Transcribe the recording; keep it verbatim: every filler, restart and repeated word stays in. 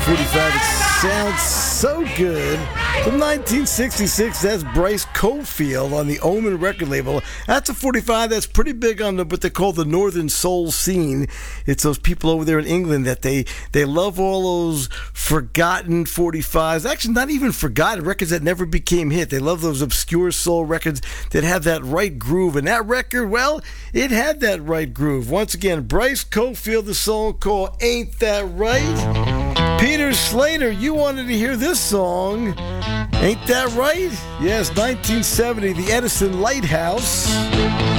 forty-five, it sounds so good. From nineteen sixty-six, that's Bryce Cofield on the Omen record label. That's a forty-five that's pretty big on the, what they call the Northern Soul scene. It's those people over there in England that they, they love all those forgotten forty-fives. Actually, not even forgotten, records that never became hit. They love those obscure soul records that have that right groove. And that record, well, it had that right groove. Once again, Bryce Cofield, the song called Ain't That Right? Peter Slater, you wanted to hear this song. Ain't that right? Yes, nineteen seventy, the Edison Lighthouse.